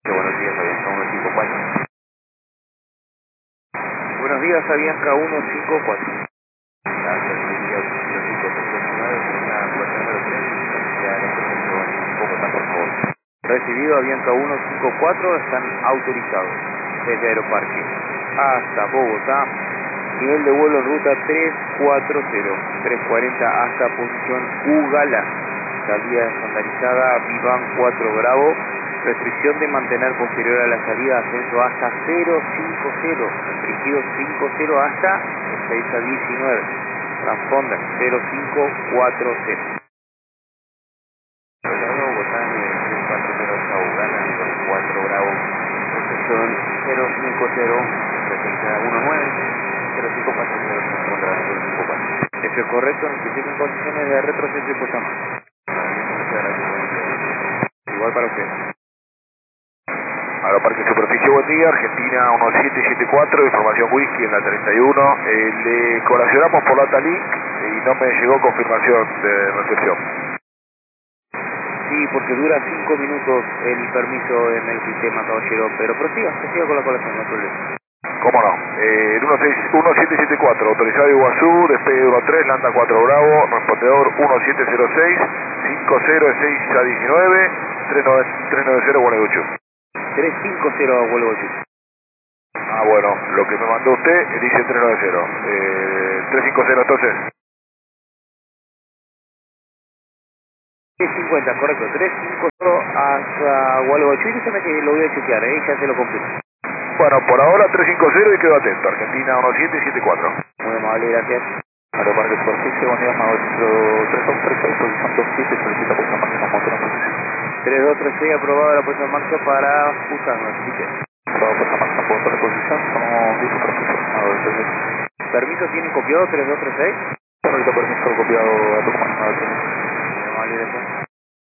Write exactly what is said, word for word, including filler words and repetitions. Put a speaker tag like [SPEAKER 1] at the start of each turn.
[SPEAKER 1] Buenos días, Avianca uno cinco cuatro.
[SPEAKER 2] Buenos días, Avianca uno cinco cuatro.
[SPEAKER 1] Gracias, Lidia ocho cinco tres nueve, una puerta número tres, ya le presento en Bogotá, por favor.
[SPEAKER 2] Recibido, Avianca uno cinco cuatro, están autorizados desde Aeroparque hasta Bogotá. Nivel de vuelo ruta tres cuatro cero, tres cuarenta hasta posición Ugala. Salida estandarizada, Vivan cuatro Bravo. Restricción de mantener posterior a la salida, ascenso hasta cero cinco cero, restringido cinco cero hasta seis a diecinueve. Transponder cero cinco cuatro cero.
[SPEAKER 1] Llegado a Bogotá, nivel tres cuatro cero hasta Ugala, cuatro Bravo, recepción cero cinco cero, frecuencia uno nueve, cero cinco cuatro cero, contra cero cinco cuatro.
[SPEAKER 2] Eso es correcto, necesito en condiciones de retroceso y puesta en marcha.
[SPEAKER 1] Muchas gracias.
[SPEAKER 2] Igual para usted.
[SPEAKER 3] Aeroparque Superficie, buen día, Argentina uno siete siete cuatro, información whisky en la treinta y uno. Eh, le colacionamos por Data Link y no me llegó confirmación de recepción.
[SPEAKER 2] Sí, porque dura cinco minutos el permiso en el sistema, caballero, pero prosiga, prosiga con la colación, no hay problema.
[SPEAKER 3] ¿Cómo no? Eh, uno siete siete cuatro, autorizado Iguazú, despegue uno tres, Landa cuatro Bravo, respondedor uno siete cero seis, cinco cero seis a diecinueve, tres nueve cero Gualeguaychú.
[SPEAKER 2] tres cinco cero a vuelo ocho.
[SPEAKER 3] Ah, bueno, lo que me mandó usted dice tres nueve cero. Eh, tres cinco cero entonces.
[SPEAKER 2] tres cincuenta, correcto, tres cinco cero hasta Gualeguaychú, y déjame que lo voy a chequear, ¿eh? Ya se lo confirmo.
[SPEAKER 3] Bueno, por ahora tres cinco cero y quedo atento. Argentina uno siete siete cuatro.
[SPEAKER 2] Muy amable, gracias.
[SPEAKER 3] Aeroparque Superficie, buen día, maestro tres dos tres seis, posición dos siete, solicita puesta en máxima motor en posición.
[SPEAKER 2] tres dos tres seis, aprobada la puesta en marcha para Busan, así que.
[SPEAKER 3] Aprobado puesta en máxima motor en posición, estamos listos para posición.
[SPEAKER 2] ¿Permiso tienen copiado tres dos tres seis?
[SPEAKER 3] Ahorita permiso copiado a tu comando.
[SPEAKER 2] Muy amable, gracias.